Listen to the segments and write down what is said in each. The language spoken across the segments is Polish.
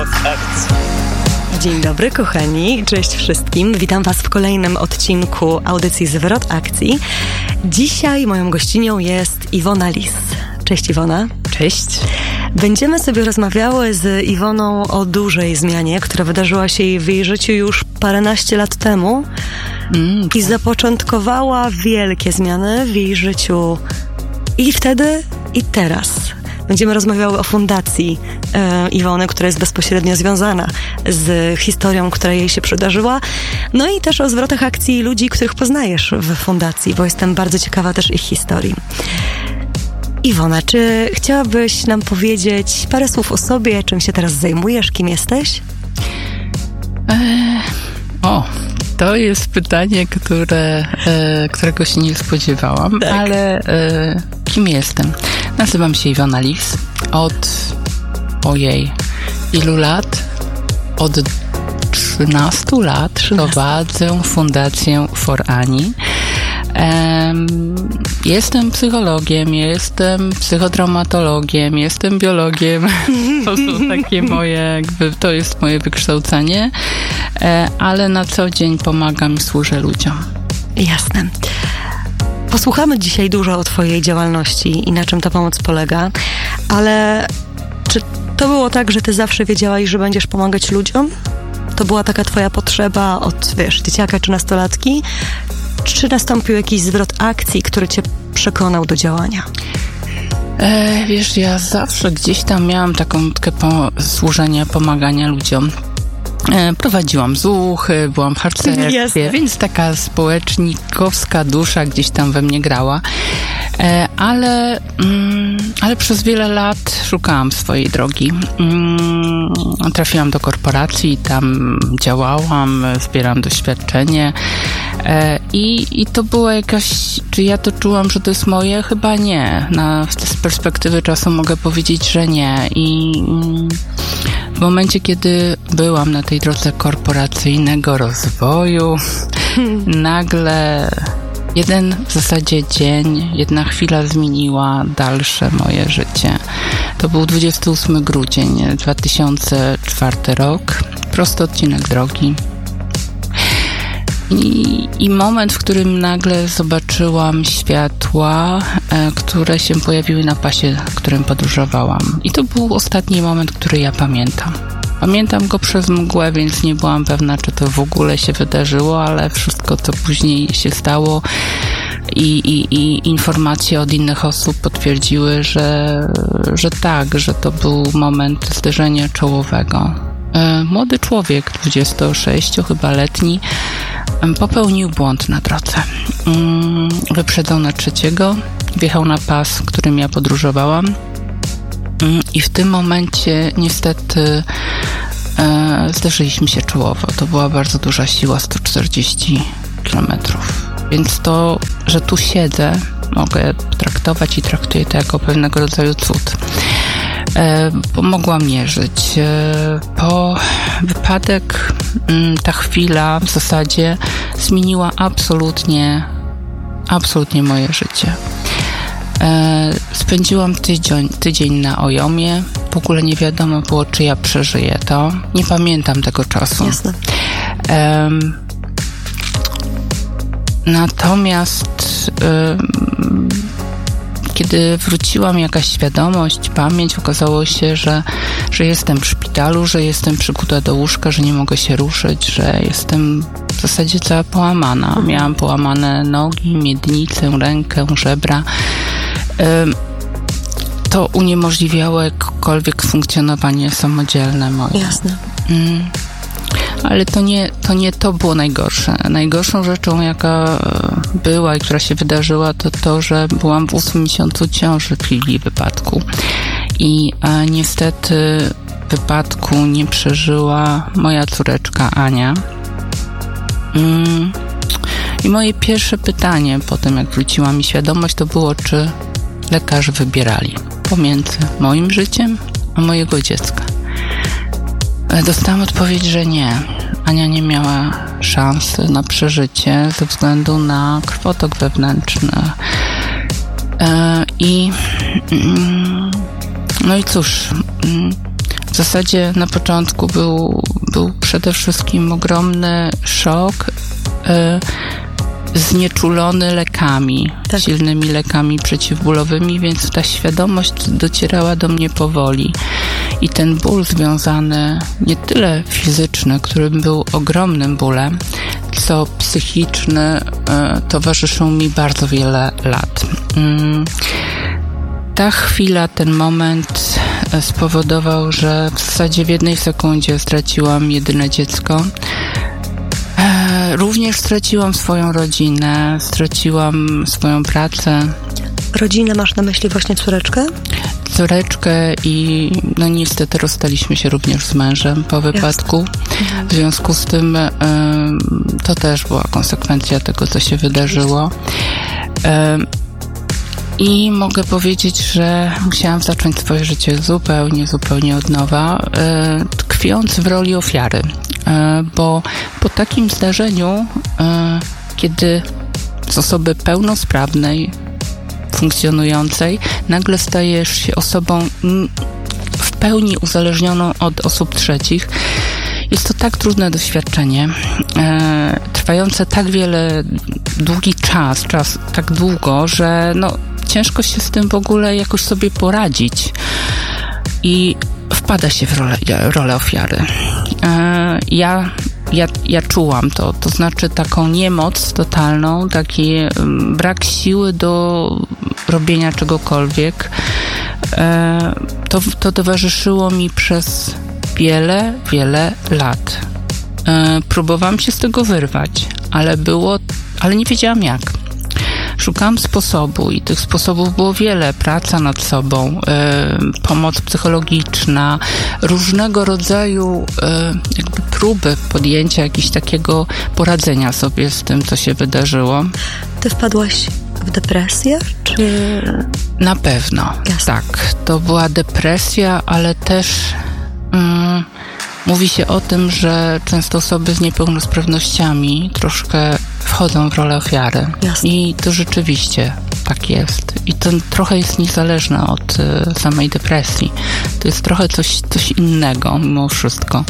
Zwrot akcji. Dzień dobry kochani, cześć wszystkim. Witam Was w kolejnym odcinku audycji Zwrot akcji. Dzisiaj moją gościnią jest Iwona Lis. Cześć Iwona. Cześć. Będziemy sobie rozmawiały z Iwoną o dużej zmianie, która wydarzyła się w jej życiu już paręnaście lat temu i zapoczątkowała wielkie zmiany w jej życiu i wtedy, i teraz. Będziemy rozmawiały o fundacji Iwony, która jest bezpośrednio związana z historią, która jej się przydarzyła. No i też o zwrotach akcji ludzi, których poznajesz w fundacji, bo jestem bardzo ciekawa też ich historii. Iwona, czy chciałabyś nam powiedzieć parę słów o sobie, czym się teraz zajmujesz, kim jesteś? To jest pytanie, którego się nie spodziewałam, tak. Ale kim jestem? Nazywam się Iwona Lis. Ilu lat? Od 13 lat prowadzę fundację For Ani. Jestem psychologiem, jestem psychotraumatologiem, jestem biologiem. To są takie moje, to jest moje wykształcenie, ale na co dzień pomagam i służę ludziom. Jasne. Posłuchamy dzisiaj dużo o Twojej działalności i na czym ta pomoc polega, ale czy to było tak, że Ty zawsze wiedziałaś, że będziesz pomagać ludziom? To była taka Twoja potrzeba od, dzieciaka czy nastolatki? Czy nastąpił jakiś zwrot akcji, który Cię przekonał do działania? Ja zawsze gdzieś tam miałam taką tkę służenia, pomagania ludziom. Prowadziłam zuchy, byłam w harcerstwie, więc taka społecznikowska dusza gdzieś tam we mnie grała. Ale przez wiele lat szukałam swojej drogi. Trafiłam do korporacji, tam działałam, zbieram doświadczenie i to była czy ja to czułam, że to jest moje? Chyba nie. Z perspektywy czasu mogę powiedzieć, że nie. I w momencie, kiedy byłam na tej drodze korporacyjnego rozwoju, nagle jeden w zasadzie dzień, jedna chwila zmieniła dalsze moje życie. To był 28 grudzień 2004 rok, prosty odcinek drogi. I moment, w którym nagle zobaczyłam światła, które się pojawiły na pasie, którym podróżowałam. I to był ostatni moment, który ja pamiętam. Pamiętam go przez mgłę, więc nie byłam pewna, czy to w ogóle się wydarzyło, ale wszystko, co później się stało i informacje od innych osób potwierdziły, że tak, że to był moment zderzenia czołowego. Młody człowiek, 26 chyba letni, popełnił błąd na drodze. Wyprzedzał na trzeciego, wjechał na pas, którym ja podróżowałam i w tym momencie niestety zderzyliśmy się czołowo. To była bardzo duża siła, 140 kilometrów. Więc to, że tu siedzę, mogę traktować i traktuję to jako pewnego rodzaju cud. Pomogła mnie żyć. Po wypadek ta chwila w zasadzie zmieniła absolutnie moje życie. Spędziłam tydzień na Ojomie. W ogóle nie wiadomo było, czy ja przeżyję to. Nie pamiętam tego czasu. Jasne. Natomiast kiedy wróciła mi jakaś świadomość, pamięć, okazało się, że jestem w szpitalu, że jestem przykuta do łóżka, że nie mogę się ruszyć, że jestem w zasadzie cała połamana. Miałam połamane nogi, miednicę, rękę, żebra. To uniemożliwiało jakiekolwiek funkcjonowanie samodzielne moje. Jasne. Ale to nie to było najgorsze. Najgorszą rzeczą, jaka była i która się wydarzyła, to, że byłam w 8 miesiącu ciąży w chwili wypadku. I niestety wypadku nie przeżyła moja córeczka Ania. I moje pierwsze pytanie po tym, jak wróciła mi świadomość, to było, czy lekarze wybierali pomiędzy moim życiem a mojego dziecka. Dostałam odpowiedź, że nie. Ania nie miała szansy na przeżycie ze względu na krwotok wewnętrzny. No i cóż, W zasadzie na początku był przede wszystkim ogromny szok, znieczulony lekami, silnymi lekami przeciwbólowymi, więc ta świadomość docierała do mnie powoli. I ten ból związany, nie tyle fizyczny, który był ogromnym bólem, co psychiczny, towarzyszył mi bardzo wiele lat. Ta chwila, ten moment spowodował, że w zasadzie w jednej sekundzie straciłam jedyne dziecko. Również straciłam swoją rodzinę, straciłam swoją pracę. Rodzinę masz na myśli właśnie córeczkę? Córeczkę i no niestety rozstaliśmy się również z mężem po wypadku. W związku z tym to też była konsekwencja tego, co się wydarzyło. I mogę powiedzieć, że musiałam zacząć swoje życie zupełnie od nowa, tkwiąc w roli ofiary. Bo po takim zdarzeniu, kiedy z osoby pełnosprawnej, funkcjonującej, nagle stajesz się osobą w pełni uzależnioną od osób trzecich, jest to tak trudne doświadczenie, trwające tak długi czas tak długo, że no, ciężko się z tym w ogóle jakoś sobie poradzić i wpada się w rolę ofiary. Ja czułam to znaczy taką niemoc totalną, taki brak siły do robienia czegokolwiek. To towarzyszyło mi przez wiele lat. Próbowałam się z tego wyrwać, ale nie wiedziałam jak. Szukałam sposobu i tych sposobów było wiele. Praca nad sobą, pomoc psychologiczna, różnego rodzaju jakby próby podjęcia jakiegoś takiego poradzenia sobie z tym, co się wydarzyło. Ty wpadłaś w depresję, czy... Na pewno, jasne. Tak. To była depresja, ale też mówi się o tym, że często osoby z niepełnosprawnościami troszkę wchodzą w rolę ofiary. Jasne. I to rzeczywiście tak jest. I to trochę jest niezależne od samej depresji. To jest trochę coś innego mimo wszystko.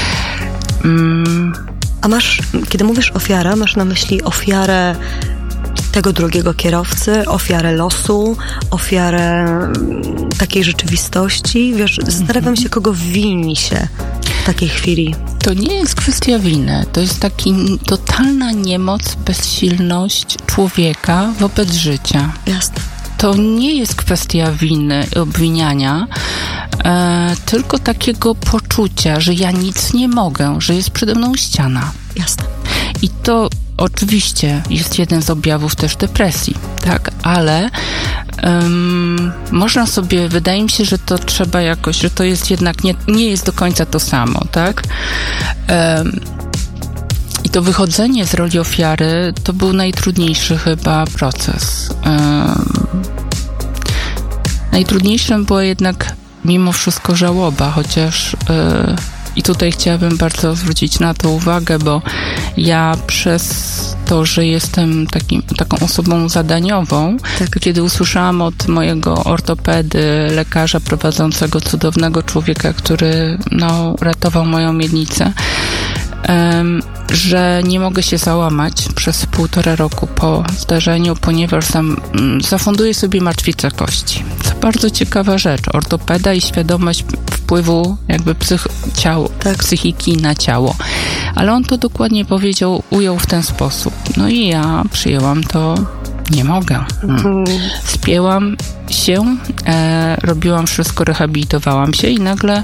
A kiedy mówisz ofiara, masz na myśli ofiarę tego drugiego kierowcy, ofiarę losu, ofiarę takiej rzeczywistości? Wiesz, zastanawiam się, kogo wini się w takiej chwili. To nie jest kwestia winy. To jest taki totalna niemoc, bezsilność człowieka wobec życia. Jasne. To nie jest kwestia winy, obwiniania, tylko takiego poczucia, że ja nic nie mogę, że jest przede mną ściana. Jasne. I to oczywiście jest jeden z objawów też depresji, tak, ale można sobie, wydaje mi się, że to trzeba jakoś, że to jest jednak nie jest do końca to samo, tak? I to wychodzenie z roli ofiary to był najtrudniejszy chyba proces. Najtrudniejszym była jednak mimo wszystko żałoba, chociaż i tutaj chciałabym bardzo zwrócić na to uwagę, bo ja przez to, że jestem taką osobą zadaniową, tak. Kiedy usłyszałam od mojego ortopedy, lekarza prowadzącego cudownego człowieka, który ratował moją miednicę, że nie mogę się załamać przez 1,5 roku po zdarzeniu, ponieważ zafunduję sobie martwicę kości. To bardzo ciekawa rzecz. Ortopeda i świadomość wpływu jakby psychiki na ciało. Ale on to dokładnie ujął w ten sposób. No i ja przyjęłam to, nie mogę. Spięłam się, robiłam wszystko, rehabilitowałam się i nagle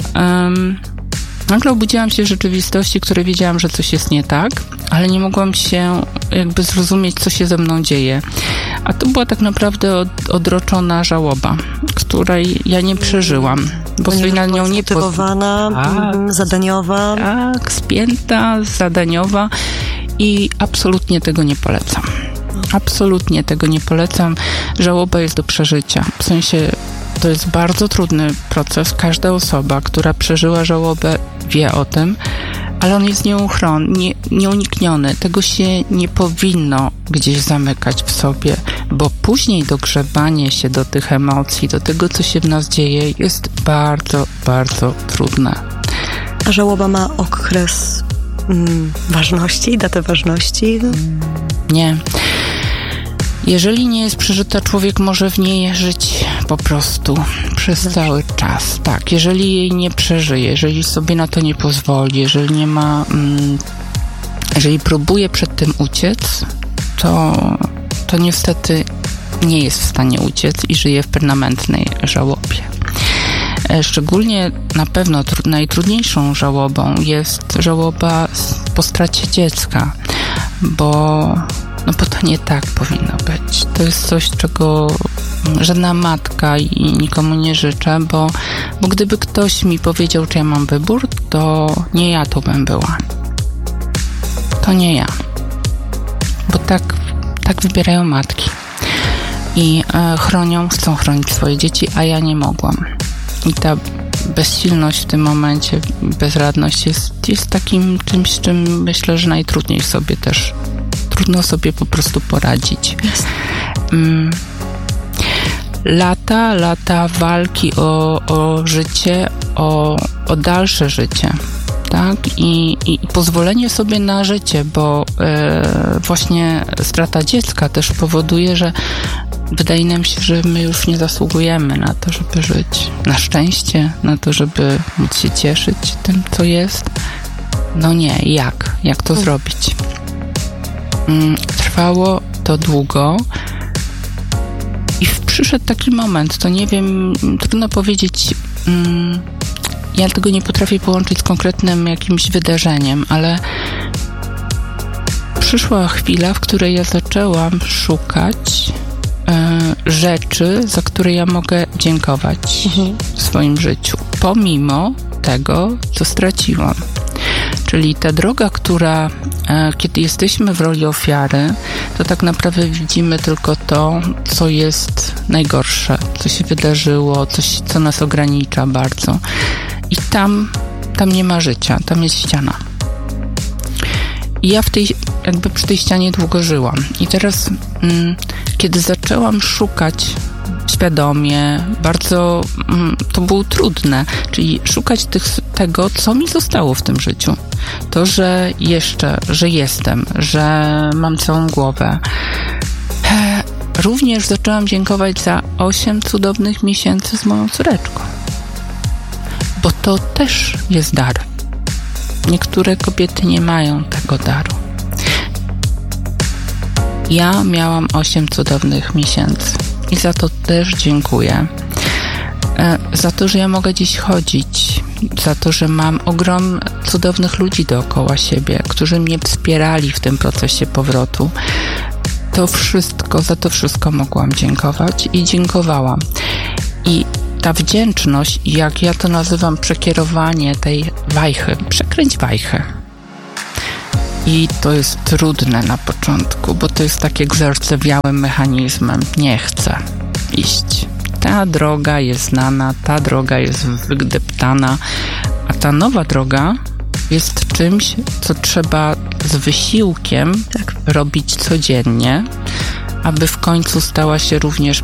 obudziłam się w rzeczywistości, której wiedziałam, że coś jest nie tak, ale nie mogłam się jakby zrozumieć, co się ze mną dzieje. A to była tak naprawdę odroczona żałoba, której ja nie przeżyłam, bo sobie na nią nie zadaniowa. Tak, spięta, zadaniowa i absolutnie tego nie polecam. Absolutnie tego nie polecam. Żałoba jest do przeżycia. W sensie to jest bardzo trudny proces. Każda osoba, która przeżyła żałobę, wie o tym, ale on jest nieunikniony. Tego się nie powinno gdzieś zamykać w sobie. bo później dogrzebanie się do tych emocji, do tego, co się w nas dzieje, jest bardzo, bardzo trudne. A żałoba ma okres ważności, datę ważności? Nie. Jeżeli nie jest przeżyta, człowiek może w niej żyć po prostu przez cały czas. Tak, jeżeli jej nie przeżyje, jeżeli sobie na to nie pozwoli, jeżeli nie ma... jeżeli próbuje przed tym uciec, to niestety nie jest w stanie uciec i żyje w permanentnej żałobie. Szczególnie na pewno najtrudniejszą żałobą jest żałoba po stracie dziecka, bo to nie tak powinno być. To jest coś, czego żadna matka i nikomu nie życzę, bo gdyby ktoś mi powiedział, czy ja mam wybór, to nie ja to bym była. To nie ja. Bo tak wybierają matki. I chcą chronić swoje dzieci, a ja nie mogłam. I ta bezsilność w tym momencie, bezradność jest takim czymś, z czym myślę, że najtrudniej sobie też, trudno sobie po prostu poradzić. Lata walki o życie, o dalsze życie. Tak? I pozwolenie sobie na życie, bo właśnie strata dziecka też powoduje, że wydaje nam się, że my już nie zasługujemy na to, żeby żyć. Na szczęście, na to, żeby móc się cieszyć tym, co jest. No nie, jak to zrobić? Trwało to długo i przyszedł taki moment, to nie wiem, trudno powiedzieć, ja tego nie potrafię połączyć z konkretnym jakimś wydarzeniem, ale przyszła chwila, w której ja zaczęłam szukać rzeczy, za które ja mogę dziękować w swoim życiu, pomimo tego, co straciłam. Czyli ta droga, która, kiedy jesteśmy w roli ofiary, to tak naprawdę widzimy tylko to, co jest najgorsze, co się wydarzyło, coś, co nas ogranicza bardzo. I tam nie ma życia, tam jest ściana. I ja przy tej ścianie długo żyłam. I teraz, kiedy zaczęłam szukać świadomie, bardzo to było trudne, czyli szukać tego, co mi zostało w tym życiu. To, że jestem, że mam całą głowę. Również zaczęłam dziękować za 8 cudownych miesięcy z moją córeczką. Bo to też jest dar. Niektóre kobiety nie mają tego daru. Ja miałam 8 cudownych miesięcy i za to też dziękuję. Za to, że ja mogę dziś chodzić, za to, że mam ogrom cudownych ludzi dookoła siebie, którzy mnie wspierali w tym procesie powrotu. Za to wszystko mogłam dziękować i dziękowałam. I ta wdzięczność, jak ja to nazywam, przekierowanie tej wajchy, przekręć wajchę. I to jest trudne na początku, bo to jest tak jak zardzewiałym mechanizmem. Nie chcę iść. Ta droga jest znana, ta droga jest wydeptana, a ta nowa droga jest czymś, co trzeba z wysiłkiem robić codziennie, aby w końcu stała się również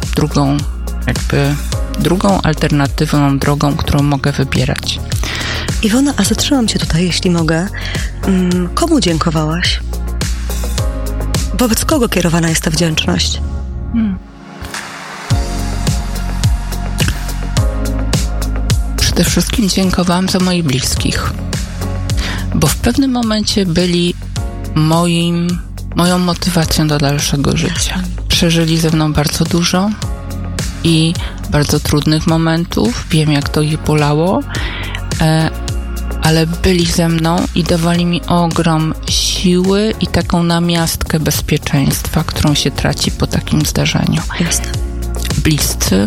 drugą alternatywną drogą, którą mogę wybierać. Iwona, a zatrzymam cię tutaj, jeśli mogę. Komu dziękowałaś? Wobec kogo kierowana jest ta wdzięczność? Przede wszystkim dziękowałam za moich bliskich, bo w pewnym momencie byli moją motywacją do dalszego życia. Przeżyli ze mną bardzo dużo i bardzo trudnych momentów. Wiem, jak to ich bolało, ale byli ze mną i dawali mi ogrom siły i taką namiastkę bezpieczeństwa, którą się traci po takim zdarzeniu. Jasne. Bliscy.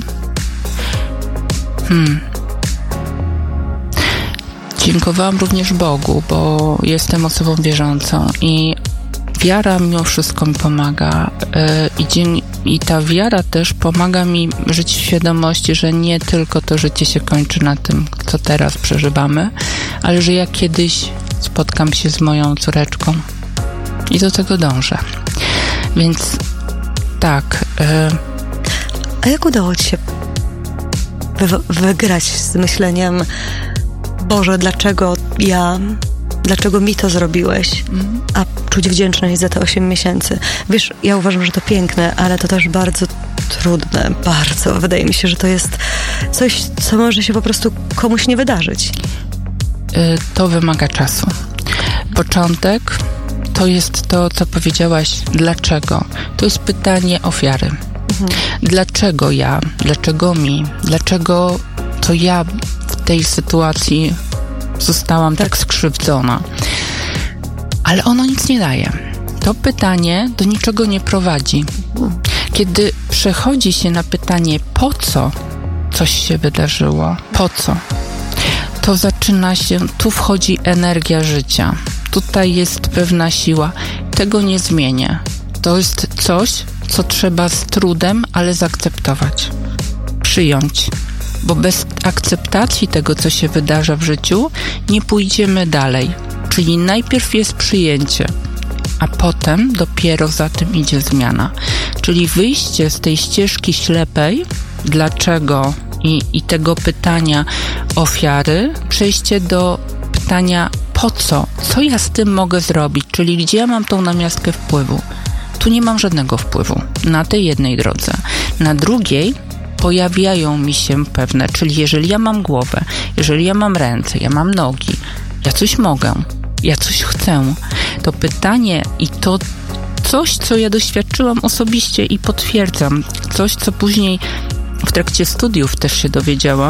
Dziękowałam również Bogu, bo jestem osobą wierzącą i wiara mimo wszystko mi pomaga i ta wiara też pomaga mi żyć w świadomości, że nie tylko to życie się kończy na tym, co teraz przeżywamy, ale że ja kiedyś spotkam się z moją córeczką i do tego dążę. Więc tak, A jak udało ci się wygrać z myśleniem, Boże, dlaczego mi to zrobiłeś, a czuć wdzięczność za te 8 miesięcy. Wiesz, ja uważam, że to piękne, ale to też bardzo trudne, bardzo. Wydaje mi się, że to jest coś, co może się po prostu komuś nie wydarzyć. To wymaga czasu. Początek to jest to, co powiedziałaś, dlaczego. To jest pytanie ofiary. Dlaczego ja? Dlaczego mi? Dlaczego to ja w tej sytuacji zostałam tak skrzywdzona? Ale ono nic nie daje. To pytanie do niczego nie prowadzi. Kiedy przechodzi się na pytanie, po co coś się wydarzyło? Po co? To zaczyna się, tu wchodzi energia życia. Tutaj jest pewna siła. Tego nie zmienię. To jest coś, co trzeba z trudem, ale zaakceptować. Przyjąć. Bo bez akceptacji tego, co się wydarza w życiu, nie pójdziemy dalej. Czyli najpierw jest przyjęcie, a potem dopiero za tym idzie zmiana. Czyli wyjście z tej ścieżki ślepej, dlaczego i tego pytania ofiary, przejście do pytania po co? Co ja z tym mogę zrobić? Czyli gdzie ja mam tą namiastkę wpływu? Tu nie mam żadnego wpływu na tej jednej drodze. Na drugiej pojawiają mi się pewne, czyli jeżeli ja mam głowę, jeżeli ja mam ręce, ja mam nogi, ja coś mogę, ja coś chcę, to pytanie i to coś, co ja doświadczyłam osobiście i potwierdzam, coś, co później w trakcie studiów też się dowiedziałam,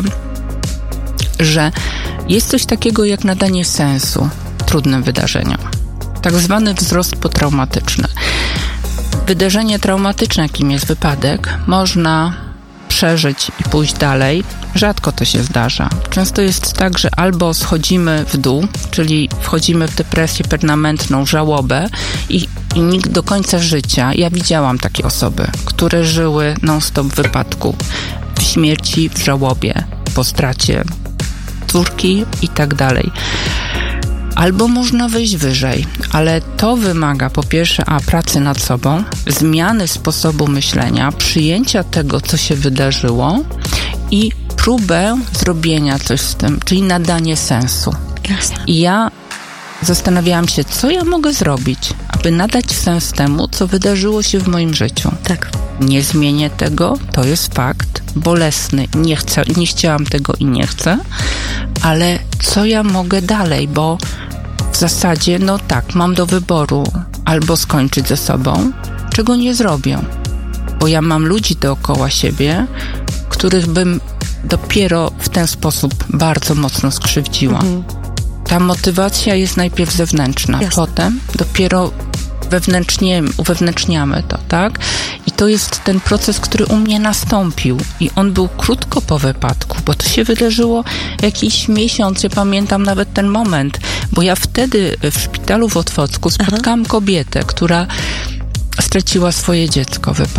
że jest coś takiego jak nadanie sensu trudnym wydarzeniom. Tak zwany wzrost potraumatyczny. Wydarzenie traumatyczne, jakim jest wypadek, można przeżyć i pójść dalej. Rzadko to się zdarza. Często jest tak, że albo schodzimy w dół, czyli wchodzimy w depresję permanentną, żałobę i nikt do końca życia. Ja widziałam takie osoby, które żyły non-stop w wypadku, w śmierci, w żałobie, po stracie córki i tak dalej. Albo można wyjść wyżej, ale to wymaga po pierwsze pracy nad sobą, zmiany sposobu myślenia, przyjęcia tego, co się wydarzyło i próbę zrobienia coś z tym, czyli nadanie sensu. Jasne. I ja zastanawiałam się, co ja mogę zrobić, aby nadać sens temu, co wydarzyło się w moim życiu. Tak. Nie zmienię tego, to jest fakt, bolesny, nie chciałam tego i nie chcę, ale co ja mogę dalej, bo w zasadzie, no tak, mam do wyboru albo skończyć ze sobą, czego nie zrobię, bo ja mam ludzi dookoła siebie, których bym dopiero w ten sposób bardzo mocno skrzywdziła. Ta motywacja jest najpierw zewnętrzna, potem dopiero uwewnętrzniamy to, tak? I to jest ten proces, który u mnie nastąpił i on był krótko po wypadku, bo to się wydarzyło jakiś miesiąc, ja pamiętam nawet ten moment, bo ja wtedy w szpitalu w Otwocku spotkałam kobietę, która straciła swoje dziecko w wypadku.